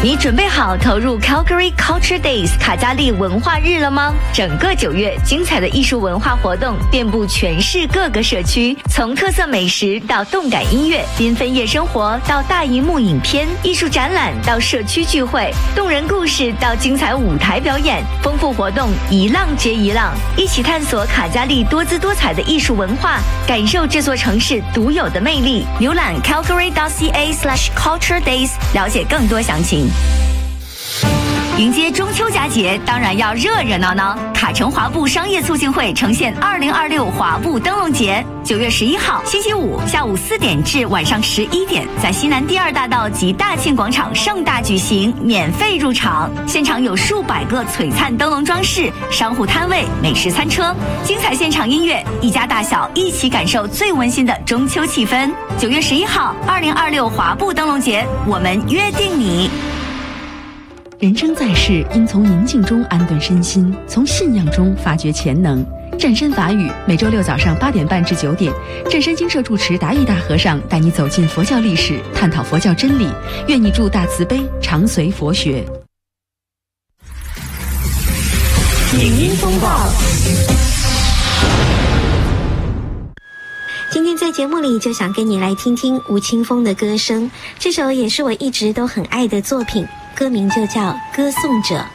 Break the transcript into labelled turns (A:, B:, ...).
A: 你准备好投入 Calgary Culture Days 卡加利文化日了吗？整个9月，精彩的艺术文化活动遍布全市各个社区，从特色美食到动感音乐，缤纷夜生活到大荧幕影片，艺术展览到社区聚会，动人故事到精彩舞台表演，丰富活动一浪接一浪，一起探索卡加利多姿多彩的艺术文化，感受这座城市独有的魅力。浏览 calgary.ca/culture days， 了解更多详情。迎接中秋佳节，当然要热热闹闹。卡城华埠商业促进会呈现2026华埠灯笼节，9月11号星期五下午4点至晚上11点，在西南第2大道及大庆广场盛大举行，免费入场。现场有数百个璀璨灯笼装饰、商户摊位、美食餐车，精彩现场音乐，一家大小一起感受最温馨的中秋气氛。9月11号2026华埠灯笼节，我们约定你。
B: 人生在世，应从宁静中安顿身心，从信仰中发掘潜能。湛山法语每周6早上8点半至9点，湛山精舍住持达义大和尚带你走进佛教历史，探讨佛教真理。愿你助大慈悲，常随佛学。
C: 影音风暴。
D: 今天在节目里就想跟你来听听吴青峰的歌声，这首也是我一直都很爱的作品，歌名就叫《歌颂者》。